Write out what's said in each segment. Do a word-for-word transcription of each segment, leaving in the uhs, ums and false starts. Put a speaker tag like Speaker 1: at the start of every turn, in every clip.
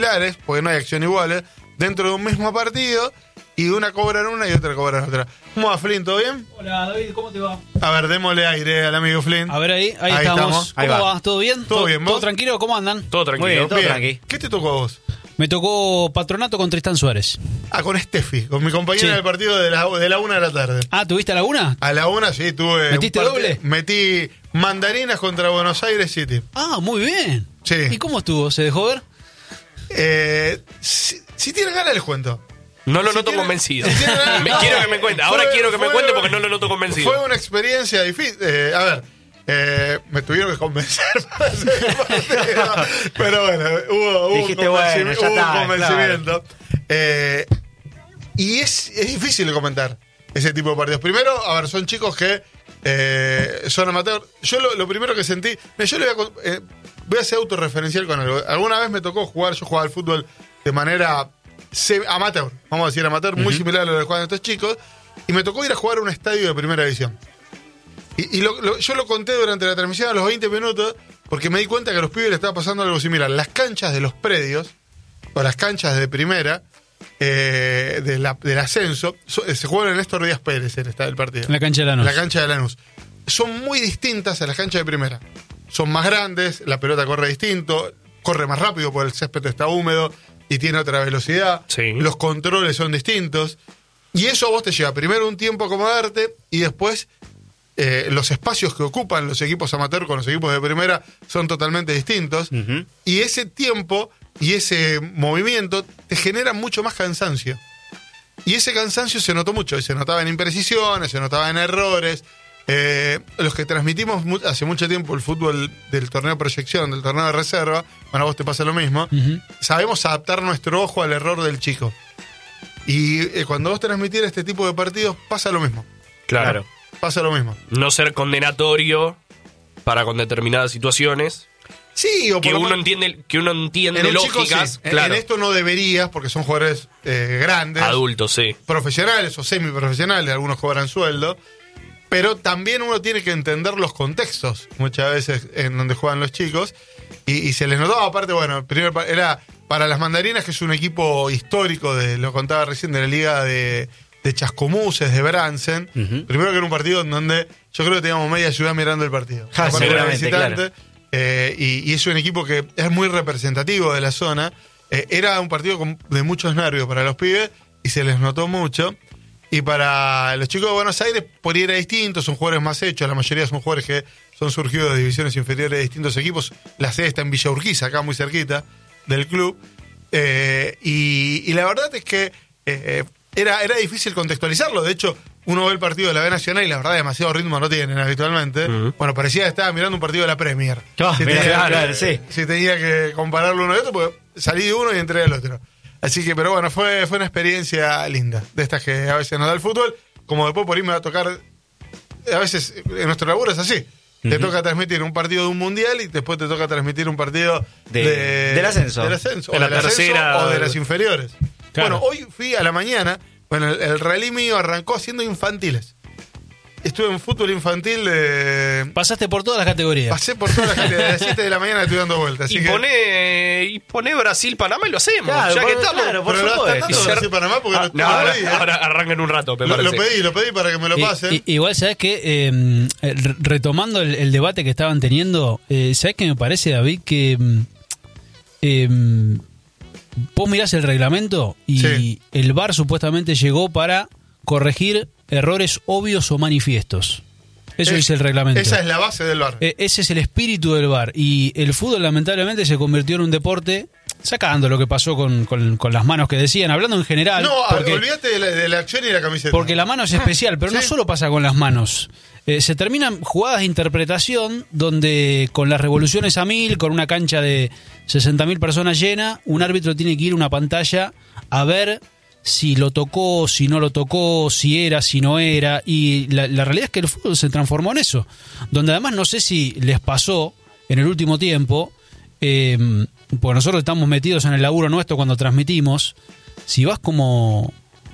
Speaker 1: similares, porque no hay acción iguales, dentro de un mismo partido, y una cobran una y otra cobran otra. ¿Cómo va, Flynn? ¿Todo bien?
Speaker 2: Hola, David, ¿cómo te va?
Speaker 1: A ver, démosle aire al amigo Flynn.
Speaker 2: A ver, ahí, ahí,
Speaker 1: Ahí
Speaker 2: estamos.
Speaker 1: estamos.
Speaker 2: ¿Cómo
Speaker 3: Ahí va.
Speaker 2: va? ¿Todo bien?
Speaker 1: ¿Todo bien, vos?
Speaker 2: ¿Todo tranquilo? ¿Cómo andan?
Speaker 3: Todo tranquilo.
Speaker 4: Muy bien, todo
Speaker 1: Bien.
Speaker 4: tranqui.
Speaker 1: ¿Qué te tocó a vos?
Speaker 2: Me tocó Patronato con Tristán Suárez.
Speaker 1: Ah, con Steffi, con mi compañera
Speaker 2: Sí.
Speaker 1: del partido de la, de la una de la tarde.
Speaker 2: Ah, ¿tuviste a Laguna?
Speaker 1: A la una sí, tuve...
Speaker 2: ¿Metiste
Speaker 1: un partido-
Speaker 2: doble?
Speaker 1: Metí mandarinas contra Buenos Aires City.
Speaker 2: Ah, muy bien.
Speaker 1: Sí.
Speaker 2: ¿Y cómo estuvo? ¿Se dejó ver?
Speaker 1: Eh, si, si tienes ganas les cuento.
Speaker 3: No lo
Speaker 1: Si
Speaker 3: noto
Speaker 1: tiene-
Speaker 3: convencido.
Speaker 1: si tiene ganas-
Speaker 3: me
Speaker 1: no.
Speaker 3: quiero que me cuente. Ahora
Speaker 1: Fue-
Speaker 3: quiero que me
Speaker 1: fue-
Speaker 3: cuente porque no lo noto convencido.
Speaker 1: Fue una experiencia difícil. Eh, a ver, eh, me tuvieron que convencer para hacer el partido. Pero bueno, hubo, hubo
Speaker 4: Dijiste,
Speaker 1: un, convenci-
Speaker 4: bueno, ya
Speaker 1: hubo
Speaker 4: está,
Speaker 1: un convencimiento. Eh, y es, es difícil de comentar ese tipo de partidos. Primero, a ver, son chicos que eh, son amateur. Yo lo, lo primero que sentí. Yo le voy a, con- eh, voy a ser autorreferencial con algo. Alguna vez me tocó jugar, yo jugaba al fútbol de manera se- amateur, vamos a decir amateur, muy similar a lo que juegan estos chicos, y me tocó ir a jugar a un estadio de primera división. Y, y lo- lo- yo lo conté durante la transmisión a los veinte minutos, porque me di cuenta que a los pibes les estaba pasando algo similar. Las canchas de los predios, o las canchas de primera, eh, de la- del ascenso, so- se juegan en Néstor Díaz Pérez, el, esta- el partido.
Speaker 2: En la cancha de Lanús.
Speaker 1: La cancha de Lanús. Son muy distintas a las canchas de primera. Son más grandes, la pelota corre distinto, corre más rápido porque el césped está húmedo y tiene otra velocidad.
Speaker 3: Sí.
Speaker 1: Los controles son distintos. Y eso a vos te lleva primero un tiempo a acomodarte y después eh, los espacios que ocupan los equipos amateur con los equipos de primera son totalmente distintos.
Speaker 4: Ujú.
Speaker 1: Y ese tiempo y ese movimiento te genera mucho más cansancio. Y ese cansancio se notó mucho, y se notaba en imprecisiones, se notaba en errores. Eh, los que transmitimos mu- hace mucho tiempo el fútbol del torneo de proyección, del torneo de reserva, bueno, a vos te pasa lo mismo,
Speaker 2: Ujú.
Speaker 1: sabemos adaptar nuestro ojo al error del chico. Y eh, cuando vos transmitís este tipo de partidos, pasa lo mismo.
Speaker 3: Claro.
Speaker 1: Pasa lo mismo.
Speaker 3: No ser condenatorio para con determinadas situaciones.
Speaker 1: Sí, o por
Speaker 3: Que
Speaker 1: lo
Speaker 3: uno
Speaker 1: menos-
Speaker 3: entiende, que uno entiende
Speaker 1: en un chico,
Speaker 3: lógicas.
Speaker 1: sí. En-
Speaker 3: Claro.
Speaker 1: En esto no deberías, porque son jugadores eh, grandes.
Speaker 3: Adultos, sí.
Speaker 1: Profesionales o semiprofesionales, algunos cobran sueldo, pero también uno tiene que entender los contextos muchas veces en donde juegan los chicos, y, y se les notaba, aparte, bueno, primero pa- era para las Mandarinas, que es un equipo histórico, de lo contaba recién, de la liga de, de Chascomuses, de Bransen.
Speaker 4: Ujú.
Speaker 1: Primero que era un partido en donde yo creo que teníamos media ciudad mirando el partido.
Speaker 4: Ja,
Speaker 1: Aparte era
Speaker 4: seguramente,
Speaker 1: visitante, eh, y, y es un equipo que es muy representativo de la zona. Eh, era un partido con- de muchos nervios para los pibes y se les notó mucho. Y para los chicos de Buenos Aires, por ahí era distinto, son jugadores más hechos, la mayoría son jugadores que son surgidos de divisiones inferiores de distintos equipos. La sede está en Villa Urquiza, acá muy cerquita del club. Eh, y, y la verdad es que eh, era, era difícil contextualizarlo. De hecho, uno ve el partido de la B Nacional y la verdad demasiado ritmo no tienen habitualmente.
Speaker 3: Ujú.
Speaker 1: Bueno, parecía que estaba mirando un partido de la Premier.
Speaker 4: Ah,
Speaker 1: Si
Speaker 4: mirá,
Speaker 1: tenía,
Speaker 4: claro,
Speaker 1: que-
Speaker 4: sí.
Speaker 1: si tenía que compararlo uno de otro, porque salí de uno y entré al otro. Así que, pero bueno, fue, fue una experiencia linda, de estas que a veces nos da el fútbol, como después por ahí me va a tocar, a veces en nuestro laburo es así, te
Speaker 4: Ujú.
Speaker 1: toca transmitir un partido de un mundial y después te toca transmitir un partido
Speaker 4: De-
Speaker 1: de-
Speaker 4: del ascenso.
Speaker 1: del ascenso,
Speaker 3: De
Speaker 1: o
Speaker 3: la
Speaker 1: del ascenso
Speaker 3: tercera.
Speaker 1: o de las inferiores.
Speaker 2: Claro.
Speaker 1: Bueno, hoy fui a la mañana, bueno, el, el rally mío arrancó haciendo infantiles. Estuve en fútbol infantil, de
Speaker 2: Pasaste por todas las categorías.
Speaker 1: pasé por todas las calles, de las siete de la mañana estoy dando vueltas. Así
Speaker 3: Y
Speaker 1: que-
Speaker 3: pone, y pone Brasil-Panamá y lo hacemos.
Speaker 4: Claro,
Speaker 3: ya que
Speaker 4: por-
Speaker 3: estamos.
Speaker 4: claro, por
Speaker 1: pero lo
Speaker 4: supuesto.
Speaker 1: están
Speaker 3: Y
Speaker 1: dando
Speaker 3: ser-
Speaker 1: Brasil Panamá porque
Speaker 3: Ah,
Speaker 1: lo,
Speaker 3: no,
Speaker 1: lo
Speaker 3: ahora,
Speaker 1: pedí, ¿eh?
Speaker 3: ahora arranca en un rato, me
Speaker 1: Lo, lo
Speaker 3: parece.
Speaker 1: pedí, lo pedí para que me lo
Speaker 2: I-
Speaker 1: pasen.
Speaker 2: i- igual, ¿sabes qué? Eh, eh, re- retomando el, el debate que estaban teniendo, eh, ¿sabes qué me parece, David? Que mm, eh, vos mirás el reglamento y
Speaker 1: Sí.
Speaker 2: el V A R supuestamente llegó para corregir errores obvios o manifiestos. Eso
Speaker 1: Es-
Speaker 2: dice el reglamento.
Speaker 1: Esa es la base del bar.
Speaker 2: Eh, ese es el espíritu del V A R. Y el fútbol, lamentablemente, se convirtió en un deporte, sacando lo que pasó con, con- con las manos que decían, hablando en general.
Speaker 1: no,
Speaker 2: porque-
Speaker 1: olvídate de la, de la acción y la camiseta.
Speaker 2: porque la mano es especial, pero no
Speaker 1: sí.
Speaker 2: solo pasa con las manos. Eh, se terminan jugadas de interpretación donde con las revoluciones a mil, con una cancha de sesenta mil personas llena, un árbitro tiene que ir a una pantalla a ver si lo tocó, si no lo tocó, si era, si no era. Y la, la realidad es que el fútbol se transformó en eso. Donde además no sé si les pasó en el último tiempo, eh, porque nosotros estamos metidos en el laburo nuestro cuando transmitimos, si vas como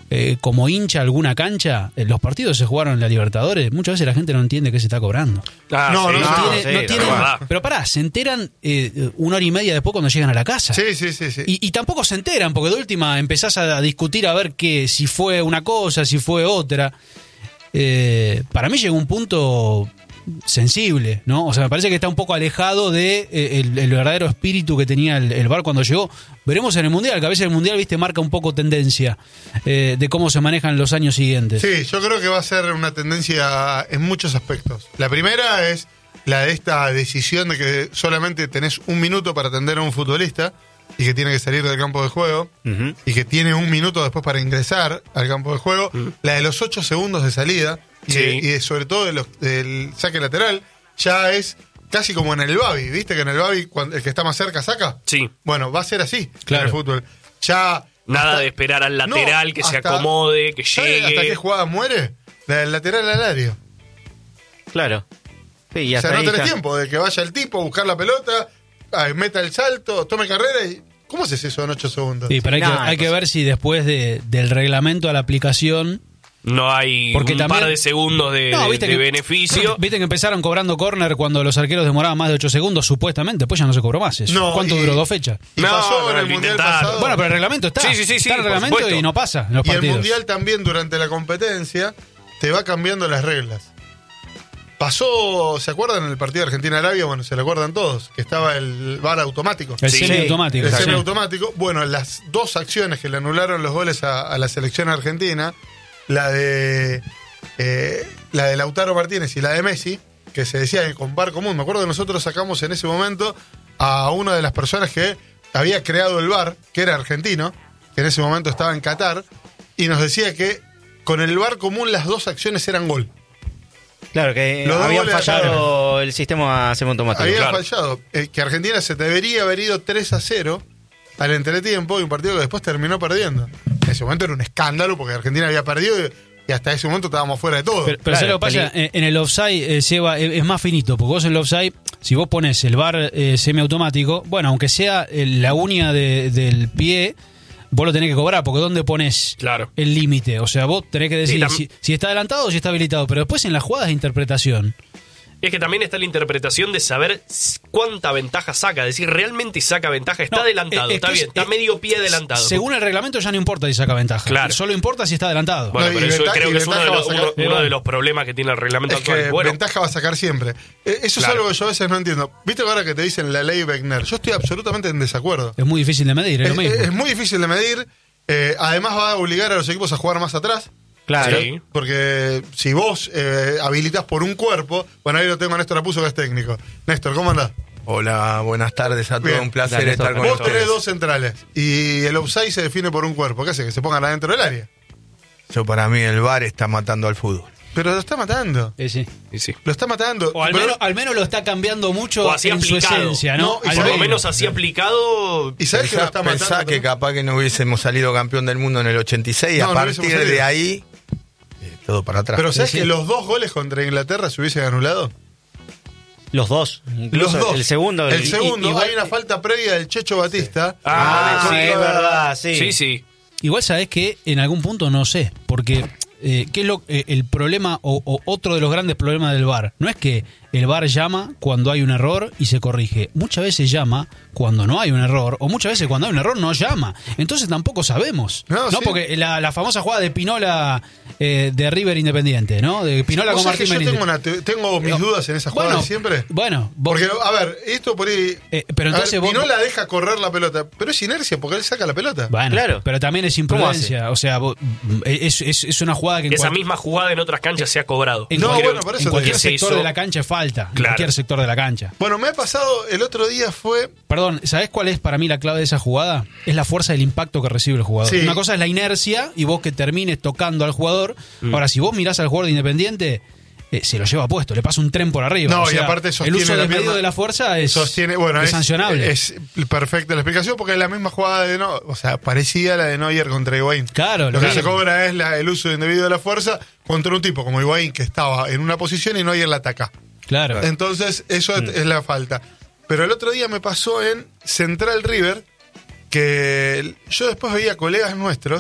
Speaker 2: eh, como hincha alguna cancha, eh, los partidos se jugaron en la Libertadores, muchas veces la gente no entiende qué se está cobrando.
Speaker 3: Ah,
Speaker 1: No,
Speaker 3: sí,
Speaker 1: no,
Speaker 2: No,
Speaker 1: no,
Speaker 2: tiene-
Speaker 4: sí,
Speaker 2: no
Speaker 4: la
Speaker 2: tienen-
Speaker 3: verdad.
Speaker 2: pero pará, se enteran eh, una hora y media después cuando llegan a la casa.
Speaker 1: Sí, sí, sí, sí.
Speaker 2: Y, y tampoco se enteran, porque de última empezás a discutir a ver que si fue una cosa, si fue otra. Eh, para mí llegó un punto sensible, ¿no? O sea, me parece que está un poco alejado de eh, el, el verdadero espíritu que tenía el, el V A R cuando llegó. Veremos en el Mundial, que a veces el Mundial, viste, marca un poco tendencia eh, de cómo se manejan los años siguientes.
Speaker 1: Sí, yo creo que va a ser una tendencia en muchos aspectos. La primera es la de esta decisión de que solamente tenés un minuto para atender a un futbolista y que tiene que salir del campo de juego
Speaker 4: Ujú.
Speaker 1: y que tiene un minuto después para ingresar al campo de juego. La de los ocho segundos de salida y,
Speaker 3: Sí.
Speaker 1: de- y de- sobre todo de los- del saque lateral ya es casi como en el Babi. ¿Viste que en el Babi cuando el que está más cerca saca?
Speaker 3: Sí.
Speaker 1: Bueno, va a ser así
Speaker 2: Claro.
Speaker 1: en el fútbol. Ya
Speaker 3: Nada
Speaker 1: hasta-
Speaker 3: de esperar al lateral,
Speaker 1: No,
Speaker 3: que se
Speaker 1: hasta-
Speaker 3: acomode, que
Speaker 1: ¿sabes hasta qué
Speaker 3: llegue.
Speaker 1: jugada muere? La del lateral al área.
Speaker 4: Claro. Sí, y
Speaker 1: O
Speaker 4: hasta
Speaker 1: sea, no
Speaker 4: ahí
Speaker 1: tenés
Speaker 4: ya-
Speaker 1: tiempo de que vaya el tipo a buscar la pelota, a- meta el salto, tome carrera y... ¿Cómo haces eso en ocho segundos?
Speaker 2: Sí, pero hay,
Speaker 4: No,
Speaker 2: que, hay que ver si después de, del reglamento a la aplicación.
Speaker 3: No hay
Speaker 2: Porque
Speaker 3: un
Speaker 2: también-
Speaker 3: par de segundos de,
Speaker 2: No,
Speaker 3: de-
Speaker 2: viste
Speaker 3: de
Speaker 2: que-
Speaker 3: beneficio.
Speaker 2: Viste que empezaron cobrando córner cuando los arqueros demoraban más de ocho segundos, supuestamente. Después ya no se cobró más eso.
Speaker 1: No,
Speaker 2: ¿Cuánto
Speaker 1: y-
Speaker 2: duró? ¿Dos fechas?
Speaker 1: Y
Speaker 3: No,
Speaker 1: pasó
Speaker 3: no,
Speaker 1: en el
Speaker 3: lo
Speaker 1: Mundial
Speaker 3: intentaron.
Speaker 1: pasado.
Speaker 2: Bueno, pero el reglamento está.
Speaker 3: Sí, sí, sí, sí,
Speaker 2: está el
Speaker 3: por
Speaker 2: reglamento
Speaker 3: supuesto.
Speaker 2: y no pasa en los
Speaker 1: y el
Speaker 2: partidos.
Speaker 1: Mundial también durante la competencia te va cambiando las reglas. Pasó, ¿se acuerdan en el partido de Argentina-Arabia? Bueno, se lo acuerdan todos, que estaba el V A R automático.
Speaker 2: El
Speaker 3: Sí.
Speaker 2: semiautomático.
Speaker 1: El
Speaker 2: sí.
Speaker 1: semiautomático. Bueno, las dos acciones que le anularon los goles a, a la selección argentina, la de eh, la de Lautaro Martínez y la de Messi, que se decía que con V A R común. Me acuerdo que nosotros sacamos en ese momento a una de las personas que había creado el V A R, que era argentino, que en ese momento estaba en Qatar, y nos decía que con el V A R común las dos acciones eran gol.
Speaker 4: Claro, que
Speaker 1: Los dos
Speaker 4: habían
Speaker 1: goles
Speaker 4: fallado el sistema semiautomático.
Speaker 1: Había
Speaker 3: claro.
Speaker 1: fallado. Eh, que Argentina se debería haber ido tres a cero al entretiempo y un partido que después terminó perdiendo. En ese momento era un escándalo porque Argentina había perdido y, y hasta ese momento estábamos fuera de todo.
Speaker 2: Pero, pero
Speaker 4: Claro,
Speaker 2: ¿sabes lo que pasa?
Speaker 4: peli-
Speaker 2: En, en el offside, eh, Seba, es, es más finito, porque vos en el offside, si vos pones el V A R eh, semiautomático, bueno, aunque sea eh, la uña de- del pie, vos lo tenés que cobrar, porque ¿dónde pones
Speaker 3: Claro.
Speaker 2: el límite? O sea, vos tenés que decir
Speaker 3: Sí, tam-
Speaker 2: si, si está adelantado o si está habilitado, pero después en las jugadas de interpretación.
Speaker 3: Es que también está la interpretación de saber s- cuánta ventaja saca. Es decir, realmente saca ventaja. Está
Speaker 2: No,
Speaker 3: adelantado,
Speaker 2: eh, es
Speaker 3: está
Speaker 2: que
Speaker 3: bien,
Speaker 2: es-
Speaker 3: está
Speaker 2: eh,
Speaker 3: medio pie adelantado.
Speaker 2: Según el reglamento ya no importa si saca ventaja.
Speaker 3: Claro.
Speaker 2: Solo importa si está adelantado.
Speaker 3: Bueno,
Speaker 1: No,
Speaker 3: pero
Speaker 1: y
Speaker 3: eso
Speaker 1: venta-
Speaker 3: creo
Speaker 1: y
Speaker 3: que es uno de,
Speaker 1: ventaja
Speaker 3: los,
Speaker 1: va a
Speaker 3: uno,
Speaker 1: sacar-
Speaker 3: uno de los problemas que tiene el reglamento
Speaker 1: Es
Speaker 3: actual.
Speaker 1: que
Speaker 3: Bueno,
Speaker 1: ventaja va a sacar siempre. Eh, eso
Speaker 3: Claro.
Speaker 1: es algo que yo a veces no entiendo. ¿Viste ahora que te dicen la ley Wegner? Yo estoy absolutamente en desacuerdo.
Speaker 2: Es muy difícil de medir, es,
Speaker 1: Es,
Speaker 2: lo mismo.
Speaker 1: es muy difícil de medir. eh, además va a obligar a los equipos a jugar más atrás.
Speaker 4: Claro.
Speaker 3: Sí.
Speaker 1: Porque si vos eh, habilitas por un cuerpo, bueno, ahí lo tengo a Néstor Apuso, que es técnico. Néstor, ¿cómo andás?
Speaker 5: Hola, buenas tardes a todos.
Speaker 1: Bien.
Speaker 5: Un placer
Speaker 4: Dale,
Speaker 5: estar
Speaker 4: toca.
Speaker 5: con
Speaker 1: Vos
Speaker 5: ustedes.
Speaker 1: tenés dos centrales y el offside se define por un cuerpo. ¿Qué hace? Que se pongan adentro del área.
Speaker 5: Yo para mí el V A R está matando al fútbol.
Speaker 1: Pero lo está matando.
Speaker 2: Eh, sí.
Speaker 3: y sí.
Speaker 1: Lo está matando.
Speaker 2: O al
Speaker 1: Pero-
Speaker 2: menos, al menos lo está cambiando mucho
Speaker 3: O así
Speaker 2: en su
Speaker 3: aplicado.
Speaker 2: esencia, ¿no?
Speaker 1: No, y
Speaker 2: Al
Speaker 3: Por lo
Speaker 1: sabés-
Speaker 3: menos así aplicado.
Speaker 1: ¿Y sabés que lo
Speaker 5: Pensá,
Speaker 1: está
Speaker 5: pensá
Speaker 1: matando?
Speaker 5: que capaz que no hubiésemos salido campeón del mundo en el ochenta y seis.
Speaker 1: No,
Speaker 5: a
Speaker 1: no hubiésemos
Speaker 5: partir de
Speaker 1: salido.
Speaker 5: ahí, eh, todo para atrás.
Speaker 1: Pero ¿sabés
Speaker 2: Sí, sí.
Speaker 1: que los dos goles contra Inglaterra se hubiesen anulado?
Speaker 4: Los dos. Incluso
Speaker 1: Los dos.
Speaker 4: El segundo.
Speaker 1: El segundo,
Speaker 2: igual-
Speaker 1: hay una falta previa del Checho Batista.
Speaker 3: Ah,
Speaker 4: Ah,
Speaker 3: sí.
Speaker 4: es verdad, sí.
Speaker 3: Sí, sí.
Speaker 2: Igual sabés que en algún punto no sé, porque eh, ¿qué es lo, eh, el problema o, o otro de los grandes problemas del V A R? No es que el V A R llama cuando hay un error y se corrige. Muchas veces llama cuando no hay un error, o muchas veces cuando hay un error no llama. Entonces tampoco sabemos.
Speaker 1: No,
Speaker 2: No,
Speaker 1: sí.
Speaker 2: porque la, la famosa jugada de Pinola eh, de River Independiente, ¿no? De Pinola
Speaker 1: ¿Vos
Speaker 2: con
Speaker 1: sabés que
Speaker 2: Martín
Speaker 1: yo
Speaker 2: Benítez.
Speaker 1: tengo, una te- tengo mis
Speaker 2: No.
Speaker 1: dudas en esa jugada
Speaker 2: Bueno,
Speaker 1: siempre?
Speaker 2: Bueno, vos-
Speaker 1: Porque, a ver, esto por ahí...
Speaker 2: Eh, pero
Speaker 1: a
Speaker 2: entonces
Speaker 1: ver,
Speaker 2: vos-
Speaker 1: Pinola deja correr la pelota, pero es inercia porque él saca la pelota.
Speaker 2: Bueno,
Speaker 4: Claro.
Speaker 2: pero también es imprudencia. O sea, vos- es, es, es una jugada que en
Speaker 3: Esa
Speaker 2: cual-
Speaker 3: misma jugada en otras canchas se ha cobrado.
Speaker 2: en
Speaker 1: No,
Speaker 2: cualquier,
Speaker 1: bueno, por eso
Speaker 2: en
Speaker 1: te
Speaker 2: cualquier
Speaker 1: digo.
Speaker 2: sector
Speaker 3: Se hizo-
Speaker 2: de la cancha es falta. En
Speaker 3: Claro.
Speaker 2: cualquier sector de la cancha.
Speaker 1: Bueno, me ha pasado, el otro día fue...
Speaker 2: Perdón, ¿sabés cuál es para mí la clave de esa jugada? Es la fuerza del impacto que recibe el jugador.
Speaker 1: Sí.
Speaker 2: Una cosa es la inercia y vos que termines tocando al jugador. Ahora, si vos mirás al jugador de Independiente, eh, se lo lleva puesto, le pasa un tren por arriba.
Speaker 1: No,
Speaker 2: O sea,
Speaker 1: y aparte
Speaker 2: el
Speaker 1: sostiene
Speaker 2: uso
Speaker 1: la
Speaker 2: desmedido
Speaker 1: pierna-
Speaker 2: de la fuerza es,
Speaker 1: sostiene, bueno,
Speaker 2: es
Speaker 1: es,
Speaker 2: sancionable.
Speaker 1: Es perfecta la explicación porque es la misma jugada de no, o sea, parecía la de Neuer contra Higuaín.
Speaker 2: Claro,
Speaker 1: lo
Speaker 2: lo
Speaker 1: que
Speaker 2: que-
Speaker 1: se cobra es la- el uso indebido de la fuerza contra un tipo como Higuaín que estaba en una posición y Neuer la ataca.
Speaker 2: Claro.
Speaker 1: Entonces, eso es, es la falta. Pero el otro día me pasó en Central River que yo después veía colegas nuestros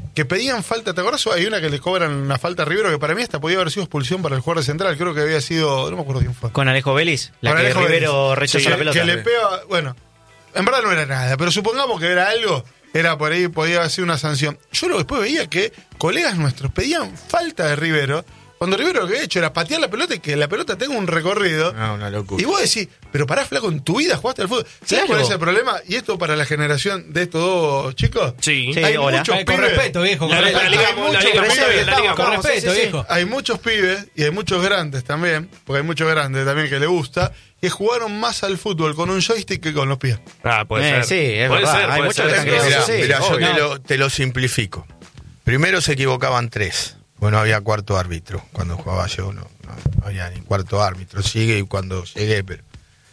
Speaker 1: que pedían falta. ¿Te acuerdas? Hay una que le cobran una falta a Rivero que para mí hasta podía haber sido expulsión para el jugador central. Creo que había sido, no me acuerdo quién fue.
Speaker 4: Con Alejo Vélez, la
Speaker 1: Con
Speaker 4: que
Speaker 1: Alejo
Speaker 4: Rivero
Speaker 1: Vélez.
Speaker 4: rechazó
Speaker 1: Sí,
Speaker 4: la pelota.
Speaker 1: Que le pega, bueno, en verdad no era nada, pero supongamos que era algo, era por ahí, podía ser una sanción. Yo luego después veía que colegas nuestros pedían falta de Rivero, cuando Rivero lo que había hecho era patear la pelota y que la pelota tenga un recorrido.
Speaker 5: No, una locura.
Speaker 1: Y vos decís, pero pará, flaco, en tu vida jugaste al fútbol. ¿Sabés
Speaker 4: Claro.
Speaker 1: cuál es el problema? Y esto para la generación de estos dos chicos.
Speaker 3: Sí.
Speaker 4: Sí,
Speaker 1: Hay
Speaker 4: hola.
Speaker 1: muchos
Speaker 2: Ay, con
Speaker 1: pibes.
Speaker 2: respeto, viejo. Con
Speaker 3: La, la,
Speaker 2: respeto.
Speaker 3: la liga,
Speaker 1: Hay
Speaker 3: la
Speaker 1: muchos
Speaker 3: liga,
Speaker 1: pibes.
Speaker 3: la liga, la liga,
Speaker 2: Con
Speaker 3: vamos,
Speaker 2: respeto,
Speaker 3: sí, sí, sí.
Speaker 2: viejo.
Speaker 1: Hay muchos pibes y hay muchos grandes también, porque hay muchos grandes también que le gusta, que jugaron más al fútbol con un joystick que con los pies.
Speaker 3: Ah, puede
Speaker 4: Eh,
Speaker 3: ser.
Speaker 4: sí, es
Speaker 3: puede
Speaker 4: verdad.
Speaker 3: ser,
Speaker 4: Hay
Speaker 3: puede
Speaker 4: muchos
Speaker 3: ser.
Speaker 4: que están
Speaker 3: Sí,
Speaker 4: creyendo
Speaker 5: Mirá,
Speaker 3: sí,
Speaker 4: sí,
Speaker 5: mirá, yo
Speaker 4: obvio.
Speaker 5: te lo, te lo simplifico. Primero se equivocaban tres. Bueno, había cuarto árbitro. Cuando jugaba yo no, no, no había ni cuarto árbitro. Sigue y cuando llegué, pero...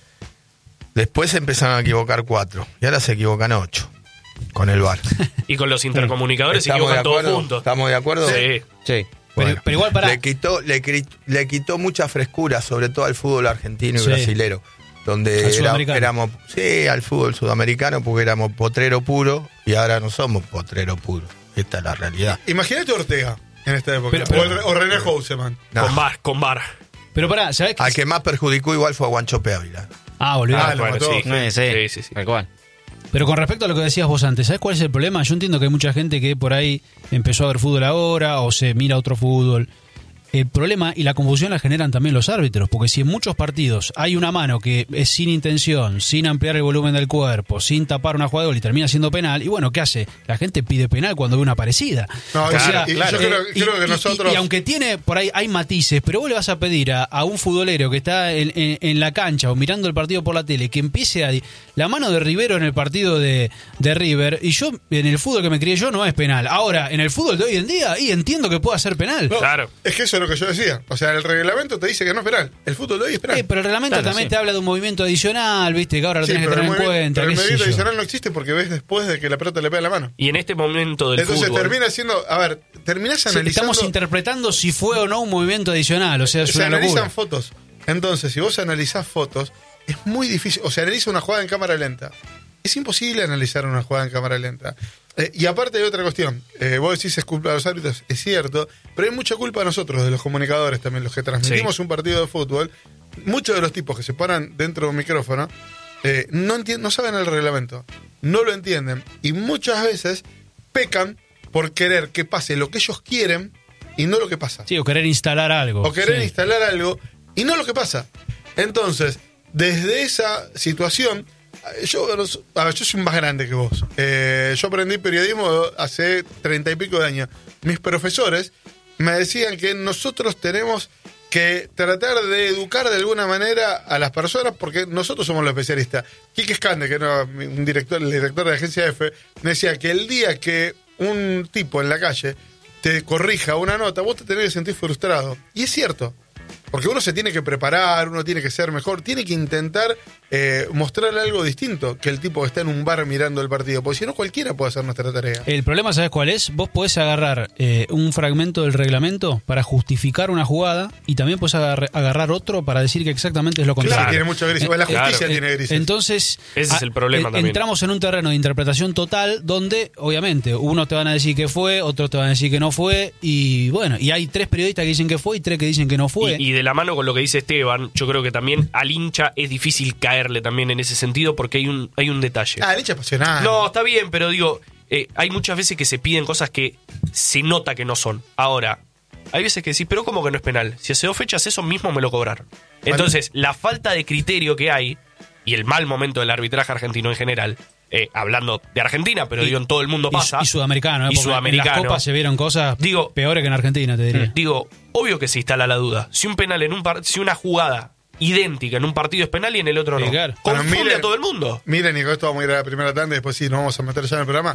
Speaker 5: Después se empezaron a equivocar cuatro. Y ahora se equivocan ocho. Con el V A R.
Speaker 3: Y con los intercomunicadores se
Speaker 5: ¿Estamos de
Speaker 3: equivocan todos
Speaker 5: acuerdo?
Speaker 3: juntos.
Speaker 5: ¿Estamos de acuerdo?
Speaker 3: Sí.
Speaker 4: Sí.
Speaker 2: Pero, pero igual para.
Speaker 5: Le quitó, le, cri- le quitó mucha frescura, sobre todo al fútbol argentino y
Speaker 2: Sí.
Speaker 5: brasilero. Donde
Speaker 2: Al
Speaker 5: era-
Speaker 2: sudamericano.
Speaker 5: éramos, sí, al fútbol sudamericano, porque éramos potrero puro y ahora no somos potrero puro. Esta es la realidad.
Speaker 1: Imagínate Ortega en esta época.
Speaker 2: Pero- pero-
Speaker 1: o, el- o René Houseman.
Speaker 5: No.
Speaker 3: Con bar, con bar.
Speaker 2: Pero pará, ¿sabés qué?
Speaker 5: Al que más perjudicó igual fue a Guanchope Ávila.
Speaker 2: Ah, volvió.
Speaker 1: Ah, lo
Speaker 3: bueno,
Speaker 1: mató.
Speaker 3: sí.
Speaker 4: Eh, sí.
Speaker 3: Sí, sí, sí.
Speaker 4: Tal cual.
Speaker 2: Pero con respecto a lo que decías vos antes, ¿sabés cuál es el problema? Yo entiendo que hay mucha gente que por ahí empezó a ver fútbol ahora o se mira otro fútbol. El problema y la confusión la generan también los árbitros, porque si en muchos partidos hay una mano que es sin intención, sin ampliar el volumen del cuerpo, sin tapar una jugada de gol y termina siendo penal, y bueno, ¿qué hace? La gente pide penal cuando ve una parecida.
Speaker 1: No,
Speaker 2: O
Speaker 1: claro,
Speaker 2: sea,
Speaker 1: y yo creo-
Speaker 2: y-
Speaker 1: creo que
Speaker 2: y-
Speaker 1: nosotros-
Speaker 2: y aunque tiene, por ahí hay matices, pero vos le vas a pedir a, a un futbolero que está en, en- en la cancha o mirando el partido por la tele, que empiece a... La mano de Rivero en el partido de, de River, y yo, en el fútbol que me crié yo, no es penal. Ahora, en el fútbol de hoy en día, y entiendo que pueda ser penal.
Speaker 1: No,
Speaker 3: Claro.
Speaker 1: Es que eso es lo que yo decía. O sea, el reglamento te dice que no es penal. El fútbol de hoy es penal.
Speaker 2: Eh, pero el reglamento
Speaker 4: Claro,
Speaker 2: también
Speaker 4: sí.
Speaker 2: te habla de un movimiento adicional, viste, que ahora lo
Speaker 1: Sí,
Speaker 2: tenés que
Speaker 1: pero el
Speaker 2: tener en
Speaker 1: movimiento-
Speaker 2: cuenta.
Speaker 1: pero el
Speaker 2: qué sé
Speaker 1: movimiento
Speaker 2: yo.
Speaker 1: adicional no existe porque ves después de que la pelota le pega en la mano.
Speaker 3: Y en este momento del
Speaker 1: Entonces
Speaker 3: fútbol.
Speaker 1: termina siendo, a ver, terminás
Speaker 2: Sí,
Speaker 1: analizando.
Speaker 2: estamos interpretando si fue o no un movimiento adicional, o sea, es
Speaker 1: se
Speaker 2: una
Speaker 1: analizan
Speaker 2: locura.
Speaker 1: fotos. Entonces, si vos analizás fotos, es muy difícil. O sea, analiza una jugada en cámara lenta. Es imposible analizar una jugada en cámara lenta. Eh, y aparte hay otra cuestión. Eh, vos decís es culpa de los árbitros, es cierto, pero hay mucha culpa de nosotros, de los comunicadores también, los que transmitimos
Speaker 3: Sí.
Speaker 1: un partido de fútbol. Muchos de los tipos que se paran dentro de un micrófono eh, no, entien- no saben el reglamento, no lo entienden. Y muchas veces pecan por querer que pase lo que ellos quieren y no lo que pasa.
Speaker 2: Sí, o querer instalar algo.
Speaker 1: O querer
Speaker 2: sí.
Speaker 1: instalar algo y no lo que pasa. Entonces, desde esa situación, eh, yo, a ver, yo soy más grande que vos. Eh, yo aprendí periodismo hace treinta y pico de años. Mis profesores me decían que nosotros tenemos que tratar de educar de alguna manera a las personas porque nosotros somos los especialistas. Quique Escande, que era un director, el director de la agencia F, me decía que el día que un tipo en la calle te corrija una nota, vos te tenés que sentir frustrado. Y es cierto. Porque uno se tiene que preparar, uno tiene que ser mejor, tiene que intentar eh, mostrar algo distinto que el tipo que está en un bar mirando el partido, porque si no cualquiera puede hacer nuestra tarea.
Speaker 2: El problema, ¿sabes cuál es? Vos podés agarrar eh, un fragmento del reglamento para justificar una jugada y también podés agarrar, agarrar otro para decir que exactamente es lo contrario.
Speaker 1: Claro, tiene mucho grises. Bueno, la
Speaker 3: Claro.
Speaker 1: justicia
Speaker 2: Eh,
Speaker 1: tiene grises.
Speaker 2: Entonces,
Speaker 3: Ese es el problema
Speaker 2: eh,
Speaker 3: también.
Speaker 2: entramos en un terreno de interpretación total donde, obviamente, unos te van a decir que fue, otros te van a decir que no fue, y bueno, y hay tres periodistas que dicen que fue y tres que dicen que no fue.
Speaker 3: Y, y de la mano con lo que dice Esteban, yo creo que también al hincha es difícil caerle también en ese sentido porque hay un, hay un detalle.
Speaker 1: Ah, el hincha apasionado.
Speaker 3: No, está bien, pero digo, eh, hay muchas veces que se piden cosas que se nota que no son. Ahora, hay veces que decís, pero ¿cómo que no es penal? Si hace dos fechas eso mismo me lo cobraron. Entonces, la falta de criterio que hay y el mal momento del arbitraje argentino en general, eh, hablando de Argentina, pero
Speaker 2: Y-
Speaker 3: digo, en todo el mundo
Speaker 2: y,
Speaker 3: pasa.
Speaker 2: y sudamericano, ¿eh?
Speaker 3: Y
Speaker 2: Porque
Speaker 3: sudamericano.
Speaker 2: En las copas se vieron cosas
Speaker 3: Digo-
Speaker 2: peores que en Argentina, te diría.
Speaker 3: Digo, obvio que se instala la duda. Si un penal en un par- si una jugada idéntica en un partido es penal y en el otro
Speaker 2: Sí,
Speaker 3: no.
Speaker 2: claro.
Speaker 1: Bueno,
Speaker 3: Confunde
Speaker 1: miren-
Speaker 3: a todo el mundo.
Speaker 1: Miren, y con esto vamos a ir a la primera tanda y después sí, nos vamos a meter ya en el programa.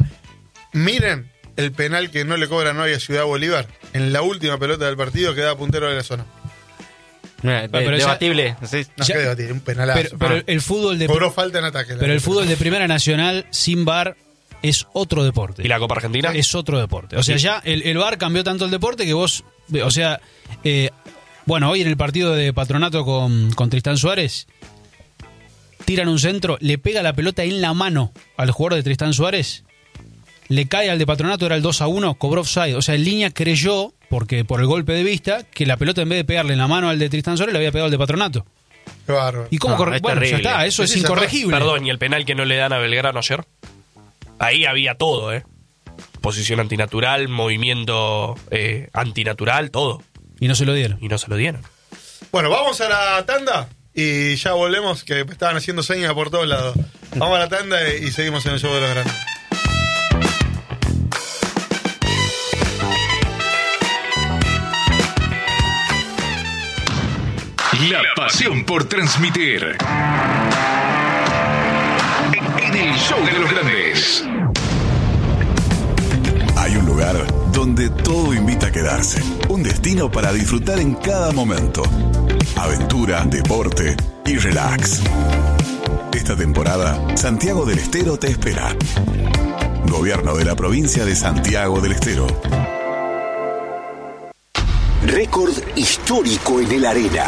Speaker 1: Miren el penal que no le cobran hoy a Ciudad Bolívar en la última pelota del partido que da puntero de la zona.
Speaker 4: Mira, de-
Speaker 2: pero ya-
Speaker 4: debatible. sí.
Speaker 1: No,
Speaker 2: Ya-
Speaker 1: qué debatir, un penalazo.
Speaker 2: Pero, pero
Speaker 1: Ah.
Speaker 2: el fútbol de
Speaker 1: Cobró falta en ataque. la
Speaker 2: pero el
Speaker 1: verdad.
Speaker 2: fútbol de Primera Nacional sin V A R es otro deporte.
Speaker 3: ¿Y la Copa Argentina?
Speaker 2: Es otro deporte. O sea, ya el, el V A R cambió tanto el deporte que vos, o sea, eh, bueno, hoy en el partido de Patronato con, con Tristán Suárez, tiran un centro, le pega la pelota en la mano al jugador de Tristán Suárez le cae al de Patronato, era el dos a uno, cobró offside. O sea, en línea creyó, porque por el golpe de vista, que la pelota en vez de pegarle en la mano al de Tristan Soler, le había pegado al de Patronato.
Speaker 1: Qué bárbaro.
Speaker 2: ¿Y cómo
Speaker 4: No,
Speaker 2: corre?
Speaker 4: es
Speaker 2: Bueno, ya
Speaker 4: terrible.
Speaker 2: está, eso
Speaker 1: Sí,
Speaker 2: es
Speaker 1: sí,
Speaker 2: incorregible.
Speaker 3: Perdón, y el penal que no le dan a Belgrano ayer. Ahí había todo, ¿eh? Posición antinatural, movimiento eh, antinatural, todo.
Speaker 2: Y no se lo dieron.
Speaker 3: Y no se lo dieron.
Speaker 1: Bueno, vamos a la tanda y ya volvemos, que estaban haciendo señas por todos lados. Vamos a la tanda y seguimos en el show de los grandes.
Speaker 6: La pasión por transmitir. En el show de los grandes.
Speaker 7: Hay un lugar donde todo invita a quedarse. Un destino para disfrutar en cada momento. Aventura, deporte y relax. Esta temporada, Santiago del Estero te espera. Gobierno de la provincia de Santiago del Estero.
Speaker 8: Récord histórico en el Arena.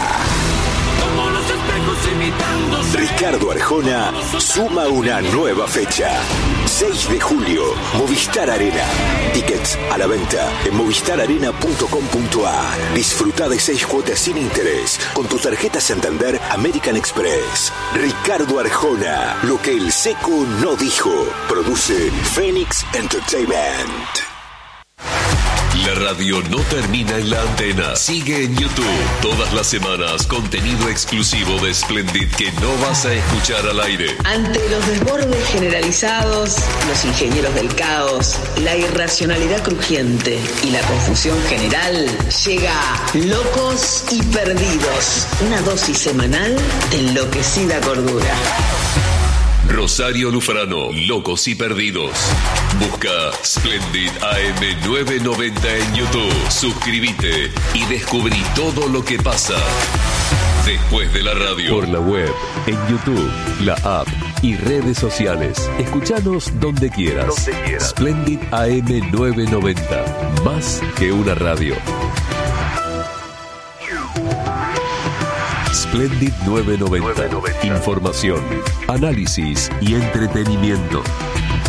Speaker 8: Ricardo Arjona suma una nueva fecha. seis de julio, Movistar Arena. Tickets a la venta en movistar arena punto com punto a r. Disfruta de seis cuotas sin interés con tu tarjeta Santander American Express. Ricardo Arjona, lo que el seco no dijo. Produce Phoenix Entertainment.
Speaker 9: La radio no termina en la antena. Sigue en YouTube. Todas las semanas, contenido exclusivo de Splendid que no vas a escuchar al aire.
Speaker 10: Ante los desbordes generalizados, los ingenieros del caos, la irracionalidad crujiente y la confusión general, llega Locos y Perdidos, una dosis semanal de enloquecida cordura.
Speaker 9: Rosario Lufrano, Locos y Perdidos. Busca Splendid A M novecientos noventa en YouTube. Suscríbete y descubrí todo lo que pasa después de la radio.
Speaker 11: Por la web, en YouTube, la app y redes sociales. Escuchanos donde quieras.
Speaker 9: Donde quieras.
Speaker 11: Splendid A M novecientos noventa. Más que una radio. Splendid novecientos noventa. Información, análisis y entretenimiento.